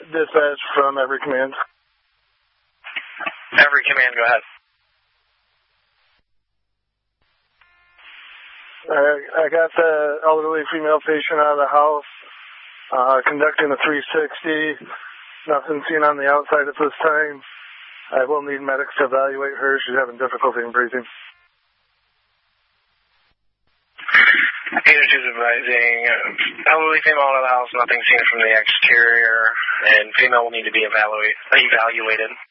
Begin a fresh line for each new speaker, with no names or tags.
Dispatch from Every Command.
Every Command, go ahead.
I got the elderly female patient out of the house, conducting a 360. Nothing seen on the outside at this time. I will need medics to evaluate her. She's having difficulty in breathing.
802 is advising elderly female out of the house, nothing seen from the exterior, and female will need to be evaluated.